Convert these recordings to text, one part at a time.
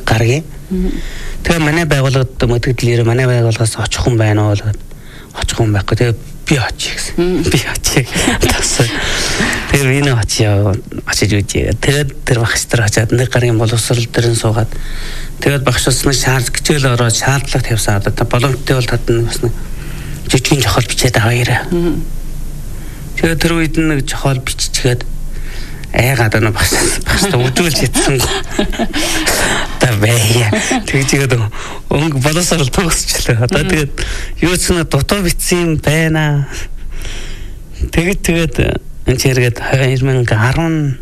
гаргийн. Тэгээ манай байгууллагад мэдгэлээр манай байгууллагаас очих хүн байна уу гэдэг. Очих хүн байхгүй. Тэгээ би очих гэсэн. Би очих. Тэр энэ очиж үжээ. Тэгээд тэр багш нар очиад нэг гаргийн боловсрол дээр нь суугаад тэгээд багш усны хичээл ороод шаардлага тавьсан. Одоо боломжтой бол татна бас нэг жижигэн жохол бичээд аваарай. Тэгээд тэр үед нэг жохол биччихээд айгаад нэг багш өдрүүлж ятсан. Та бая. Тэгээд өнгө боловсрол төгсчлээ. Одоо тэгээд юу ч нэг дутуу бичсэн юм байна. Тэгээд энэ чиргээд 2015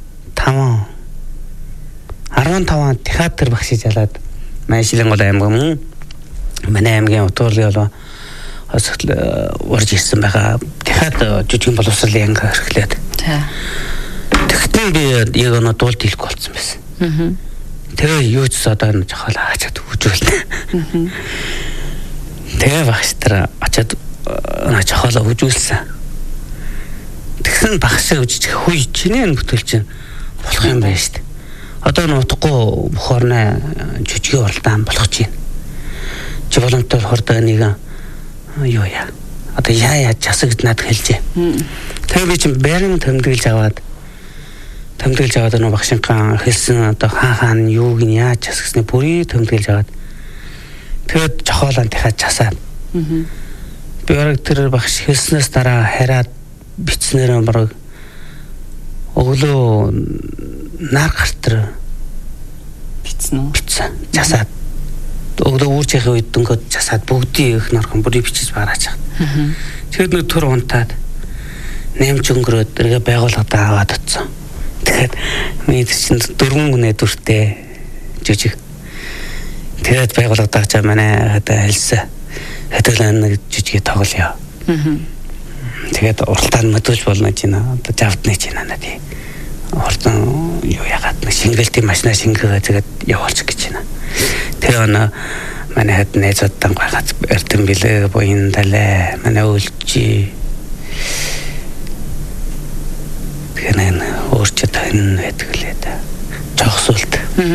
театр багшиж ялаад Майшилангол аймаг манай аймгийн утгуурлын болоо урж ирсэн байгаа. Театр жижигэн боловсролын анги эрхлээд. Тэгтээ би яг нэг дуулт хэлэхгүй болсон байсан. Тэгээ юу ч одоо жохол хаачаад үжүүлнэ. Тэгээ багш нар очиад жохолоо үжүүлсэн. Тэгсэн багш үжиж хүй чиний энэ бүтэл чинь болох юм байна шүү дээ. Одоо нутахгүй бохорны жижиг уралдаан болох чинь. Чи боломжтой хордог нэг юу яа. Одоо яа жасагд надад хэлжээ. Тэгээ би чинь байрны тэмдэглэж аваад нөгөө багшинхан хэлсэн одоо хаан юуг нь яаж жасагсны бүрийг тэмдэглэж аваад тэгээд жохоолоо дахиад часаад. Би орог тэр багш хэлснээс дараа хараад бичснээр бараг өглөө нар гартэр бичсэн. Часаад өглөө үржихээ үед дөнгөд часаад бүгдийн их норхон бүрийг бичиж бараач. Тэгээд нэг төр унтаад нэмж өнгөрөөд тэргээ байгууллагадаа аваад утсан. Тэгээд миний чинь 4 гүнээ дүртэй жижиг. Тэгээд байгууллагадаа чаа манай хата хэлсэн. Хэдүүлэн нэг жижигээ тоглоё. Тэгээд уралдаанд мэдүүлж болно ч нэ. Одоо завдны ч нэ надад. Уралдаан юу ягаад нэг шингэлтийн машина шингээгээ тэгээд явуулчих гэж байна. Тэгээ манай хэд найзуудтай гайхаад эрдэм билээ боён далай манай үлчи тэгэнэ өөрчөд энэ хэдгэлээ да жогсуулт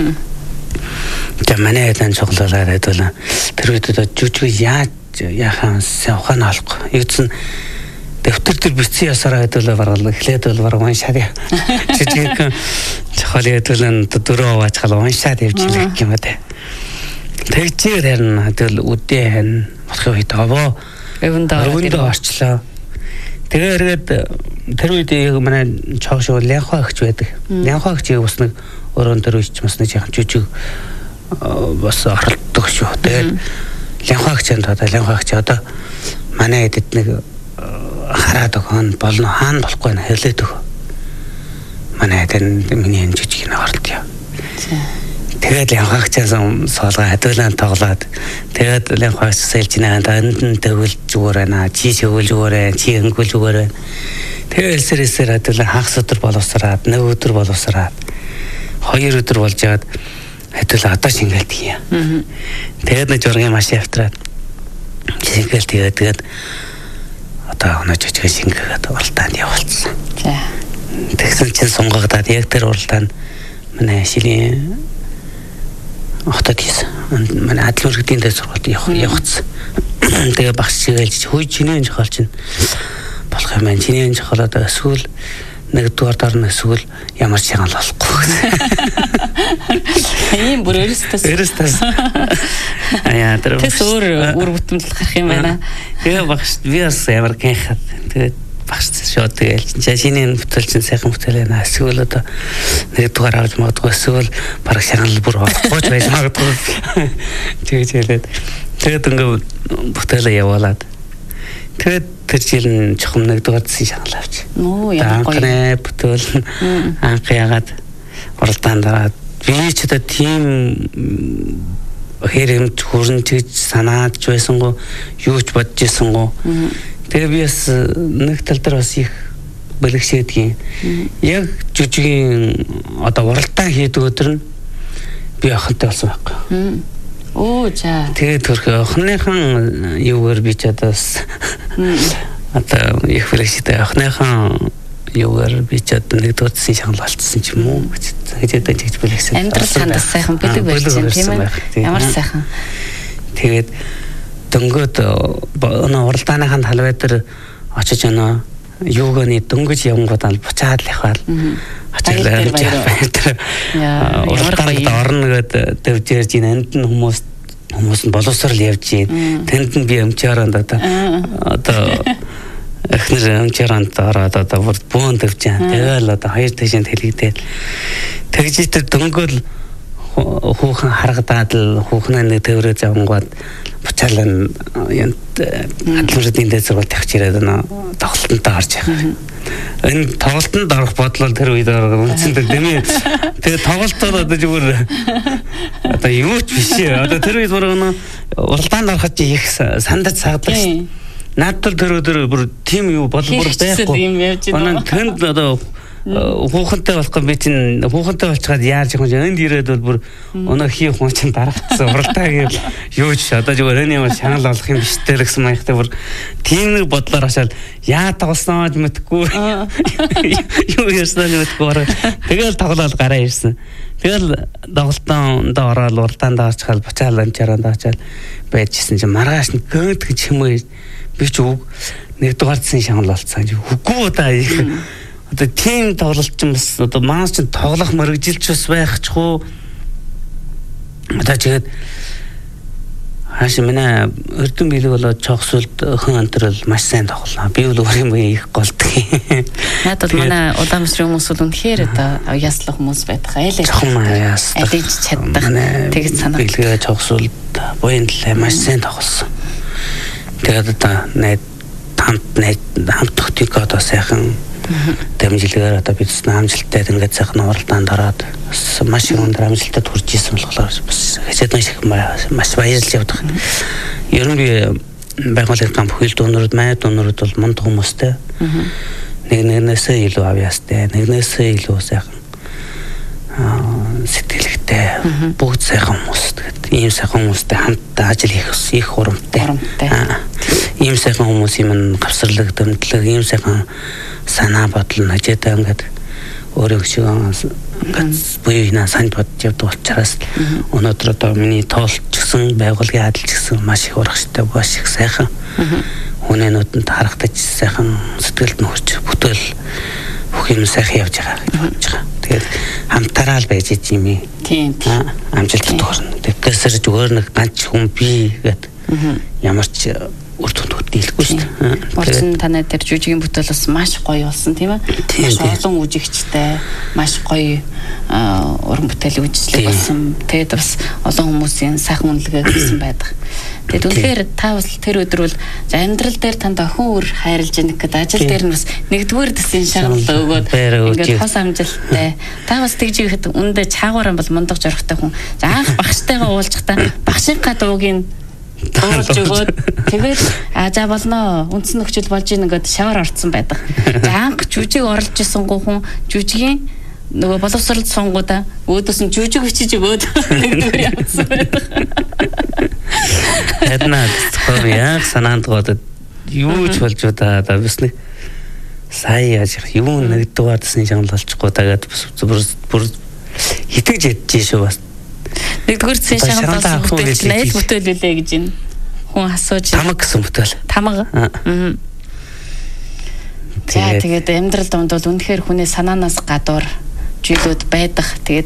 манай хэдэн цоглолоо хэдүүлэн тэр үед жүжиг яахан ухаан олох юуцэн дэвтэр дээр бичсэн ясараа хэдүүлээ баргал эхлээд бол бараг уншаад жижиг чохол хэдүүлэн дөрөв аваачхал уншаад явж ирэх юм байна. Тэгчээр харин хэдүүл үдээ хань болох үед аваа өвөндөө орчлоо. Тэгээд тэр үед манай чогш лянхаа өгч байдаг. Лянхаа өгч бас нэг өрөөнд дээр үсч бас нэг жижиг бас оролддог шүү. Тэгээд лянхаа өгч одоо манай эдэд нэг хараад өгөн болно хаана болохгүй нэ хэлээд өг. Манай эдэн миний энэ жижиг нэг оролдё. Тэгээд лянхаагчаасан соолгоо хадуулан тоглоод тэгээд лянхаагч сэлж наа энд нь төгөл зүгээр байна. Чи шөвөл зүгээр байна. Чи өнгөл зүгээр байна. Тэгээд элсэрээсээр хадуулан хагас өдөр боловсраад, нэг өдөр боловсраад, 2 өдөр болж яад хадуулан одоо шингэлт хийе. Тэгээд нэг жургийн машин автраад шингэлт тэгээд одоо оноо жижиг шингээгээд уралдаанд явуулсан. За. Тэгсэн чинь сунгагдаад яг тэр уралдаанд манай шилийн хотод хийсэн. Манай адлын иргэдийн дэс сургалт явагдсан. Тэгээ багш чигэлж хүй чиний жохол чинь болох юм байна. Чиний жохол одоо эсвэл нэгдүгээр дорн эсвэл ямар ч шагнал болохгүй. Ийм бүр өрөстөс. Аяа тэр тэс өөр бүтэмжлэл гарах юм байна. Тэгээ багш би бас ямар гэнхад. Тэгээд багш шууд тэгээл чиний бүтэл чинь сайхан бүтэл байна. Эсвэл одоо нэгдүгээр авч магадгүй эсвэл бараг шагнал бүр болохгүй байж магадгүй. Тэгэж хэлээд тэгээд ингээ бүтээлээ явуулаад тэгээд тэр жил нь чухам нэгдүгээр дэсийн шагнал авч. Ямар гоё. Анхны бүтэл анх ягаад уралдаан дараад би ч одоо тийм хэрэмж хүрэн тэгж санаад байсан гоо юу ч бодож исэн гоо. Тэгээ би бас нэг тал дээр бас их бэлгшээдгийн. Яг жүжигийн одоо уралдаан хийдэг өдөр нь би охинтой болсон байхгүй. Оо за. Тэгээд төрхөө охиныхан юугаар би ч одоо одоо их бэлгшээтэй охиныхан юугаар би ч одоо нэгдүгээр засгийн шагнал болцсон ч юм уу гэж тэгж бэлгсэн. Амьдрал сандас сайхан бэлэг барьж байна тийм ээ. Ямар сайхан. Тэгээд дөнгөд өнөө уралдааныхаа талбай дээр очиж өнөө юуганы дөнгөж явангууд ал буцаад л яваал. Очиж баяр. Уралдаанд орно гэдэг дэвжэрж ин энд нь хүмүүс нь боловсрал явж гин. Тэнд нь би өмчөөрөнд одоо эхнэр өмчөөрөнд ороод одоо бүүн дэвж байгаа. Тэгэл одоо хоёр тишэнд хэлэгдээд тэгж тэр дөнгөөл хүүхэн харагдаад л хүүхнээ нэг төврөө завангууд буцаалаа атлантын дэд сургуульд явж ирээд тоглолтод орж байгаа. Энэ тоглолтод орох бодлоо тэр үед үндсэндээ дэмий тэгээ тоглолтод одоо зүгээр одоо юу ч биш ээ. Одоо тэр үед бүр уралдаанд ороход их сандаж сагдаг шүү. Надад тэр өдөр бүр тим юу бол бүр байхгүй. Тэнд одоо хүүхэнтэй болохгүй би чинь хүүхэнтэй болчиход яаж юм бэ? Энд ирээд бол бүр өнөө хий хүн чинь дарагдсан уралдаа гэж юу ч одоо зүгээр энэ юм шанал олох юм биш тэр гэсэн маягтай бүр тийм нэг бодлоор хашаал яа тоглосноо ч мэдгүй юу ярьснаа мэдгүй тэгэл тоглоод гараа ирсэн. Тэгэл тоглолтонд ороод уралдаанд орчихвол буцаал амчаараа очиад байжсэн чинь маргааш нь гэнт гэж юм уу би ч үг нэгдүгээр засгийн шагнал болцсон үгүй удаа одоо тийм тоглолт ч юм бас одоо маань ч тоглох мөрөгжилч бас байхчгүй одоо тэгээд хааш минь өрдөн билэг болоод чогсолд хэн антрал маш сайн тоглоно. Би бол өөр юм их голддог. Надад манай Улаанбаатарын хүмүүс бол үнэхээр одоо яслах хүмүүс байдаг. Алиж чаддаг. Тэгж санаа. Билгээ чогсолд буяндлаа маш сайн тоглосон. Тэгээд одоо хамт тогтыг одоо сайхан дэмжлэгээр одоо бид амжилттай ингээд сайхан уралдаанд ороод маш их өндөр амжилтад хүрч ирсэн болохоор бас хэсэд маш баярлж явдаг. Ер нь би байгууллагын гам бүхэл дүүнрүүд май дүүнрүүд бол мунд хүмүүстэй. Нэгнээсээ илүү авьяастай, нэгнээсээ илүү сайхан сэтгэлэгтэй бүгд сайхан хүмүүс. Тэгээд ийм сайхан хүмүүстэй хамтдаа ажил хийх хурамтай. Ийм сайхан хүмүүс юм гавсарлаг дэмтлэг ийм сайхан санаа бодол нажидаа ингээд өөрөө шиг ингээд буйна санд бодож явдаг учраас өнөөдөр одоо миний тоолч гэсэн байгууллагын адилч гэсэн маш их урагштай маш их сайхан хүнэнүүдэнд харагдаж сайхан сэтгэлд нөхөрч бүтээл бүх юм сайхан явж байгаа гэж бодож байгаа. Тэгээд хамтараа л байж ийм амжилтад хүрнэ. Тэгээс зүгээр нэг ганц хүн би гэдэг ямар ч үр дүнд дийлэхгүй шүү дээ. Болсон танай дээр жүжигийн бүтээл бас маш гоё болсон тийм ээ. Маш олон үжигчтэй, маш гоё уран бүтээл үйлчлэг болсон. Тэгээд бас олон хүмүүсийн сайхан үнэлгээ хийсэн байдаг. Тэгээд үнэхээр та бас тэр өдөр бол амьдрал дээр танд охин үр хайрлж яах гэдэг ажил дээр нь бас нэгдүгээр засгийн шагнал өгөөд ингээд хос амжилттай. Та бас тэгж ихэд үндэ чаагаараа бол мундаг жорхтой хүн. Анх багштайгаа уулзахдаа багшийн дуугийн дуулж өгөөд тэгээд за болно үндсэн нөхцөл болж ийн ингээд шавар орцсон байдаг. За анх жүжиг орлож исэн хүн жүжигийн нөгөө боловсролд сонгуудаа өөдөөс нь жүжиг бичиж өгөөд нэгдүгээр явуулсан байдаг. Эднаа яг санаанд гоод юу ч болж удаа бас нэг сая яаж юу нэгдүгээр засгийн шагнал болчихгүй тагаад бүр итгэж ядчих шүү бас. Нэгдүгээр засгийн шагнал болсон бүтээл найз бүтээл үлээ гэж энэ хүн асууж тамаг гэсэн бүтээл. Тамаг. Тэгээд амьдрал донд бол үнэхээр хүний санаанаас гадуур зүйлүүд байдаг. Тэгээд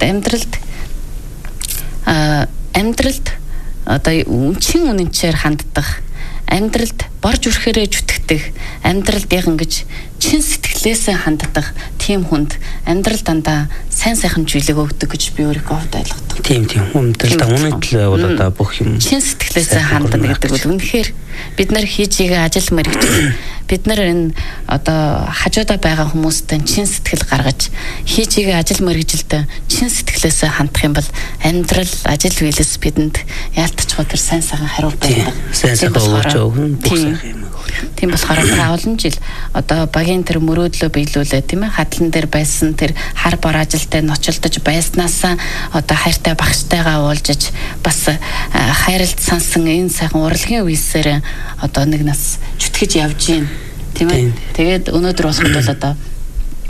амьдралд одоо чин үнэнчээр ханддаг. Амьдралд борж үрхээрээ зүтгэдэг. Амьдралд яг ингэж чин сэтгэлээсээ ханддаг тийм хүнд амьдрал дандаа сайн сайхан зүйлийг өгдөг гэж би өөрийгөө хувьд ойлгодог. Тийм амьдралдаа үнэтэл бол одоо бүх юм чин сэтгэлээсээ хандна гэдэг бол үнэхээр бид нар хийж игээ ажил мэргэжил бид нар энэ одоо хажуудаа байгаа хүмүүстэй чин сэтгэл гаргаж хийж игээ ажил мэргэжилд чин сэтгэлээсээ хандах юм бол амьдрал ажил биелэс бидэнд яалтчгүй тэр сайн сайхан хариулт байдаг. Сайн сайхан өгч өгнө бүх сайхан юм. Тийм болохоор олон жил одоо багийн тэр мөрөөдлөө биелүүлээ тийм ээ хадлан дээр байсан тэр хар бор ажилтай ночлдож байснаасаа одоо хайртай багштайгаа уулзаж бас хайрлт сансан энэ сайхан урлагийн үйлсээр одоо нэг нас чүтгэж явж гин тийм ээ тэгээд өнөөдөр болоход бол одоо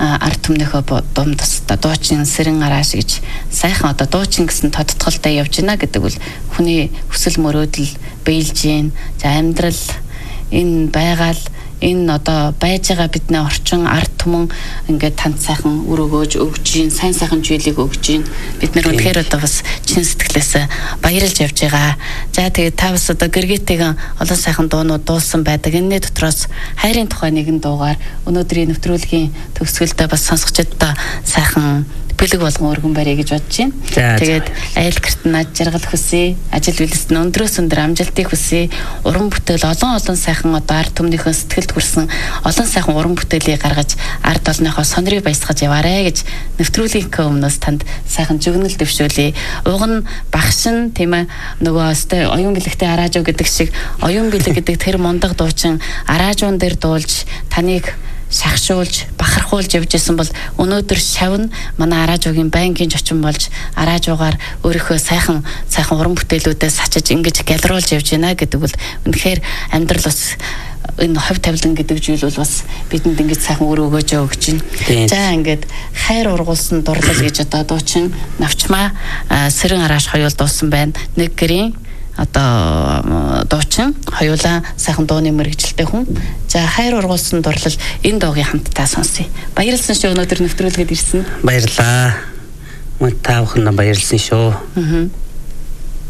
ард түмнийхөө дунд дуучин сэрэн арааш гэж сайхан одоо дуучин гэсэн тодтголтой явж байна гэдэг бол хүний хүсэл мөрөөдөл биелж гин. За амьдрал энэ байгаль энэ одоо байж байгаа бидний орчин ард түмэн ингээд танд сайхан үр өгөөж гин, сайн сайхан зүйлийг өгж гин. Бид нар үнэхээр одоо бас чин сэтгэлээс баярлж явж байгаа. За тэгээд та бас одоо гэргээтэйгэн олон сайхан дуунууд дуулсан байдаг. Энэний дотроос хайрын тухай нэгэн дуугаар өнөөдрийн нэвтрүүлгийн төгсгөлдөө бас сонсогчдод сайхан бэлэг болгон өргөн барья гэж бодож байна. Тэгээд айл гэрт нь жаргал хүсье, ажил үйлс нь өндрөөс өндөр амжилтыг хүсье. Уран бүтээл олон сайхан одоо ард түмнийхэн сэтгэлд хүрсэн олон сайхан уран бүтээлийг гаргаж ард олонныхоо сонирыг баясгаж яваарэ гэж нэвтрүүлгийн өмнөөс танд сайхан зүгнэл дэвшүүлье. Уг нь багш нь тийм ээ нөгөө өстэй оюун бэлэгтэй араажуу гэдэг шиг оюун бэлэг гэдэг тэр мундаг дуучин араажуун дээр дуулж таныг шахшуулж бахархуулж явж исэн бол өнөөдөр шавн манай араажуугийн байнгын зочин болж араажуугаар өөрийнхөө сайхан уран бүтээлүүдээс сачиж ингэж галруулж явж байна гэдэг бол үнэхээр амьдрал бас энэ хов тавилан гэдэг зүйл бол бас бидэнд ингэж сайхан үр өгөөж өгч байна. За ингээд хайр ургуулсан дурлал гэж одоо дуучин навчмаа сэрэн арааш хоёул дуусан байна. Нэг гэрийн одоо дуучин хоёулаа сайхан дууны мэрэгжилтэй хүн. За хайр ургуулсан дурлал энэ дуугийн хамтдаа сонсъё. Баярлсан шүү өнөөдөр нэвтрүүлгээд ирсэн. Баярлаа. Мөн та бүхэн баярлсан шүү.